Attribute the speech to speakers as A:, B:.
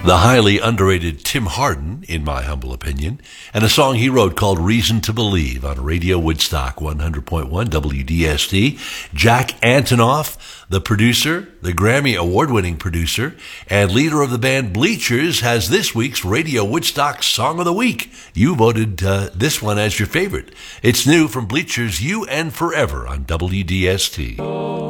A: The highly underrated Tim Hardin, in my humble opinion, and a song he wrote called Reason to Believe on Radio Woodstock 100.1 WDST. Jack Antonoff, the producer, the Grammy award-winning producer, and leader of the band Bleachers, has this week's Radio Woodstock Song of the Week. You voted this one as your favorite. It's new from Bleachers, You and Forever on WDST.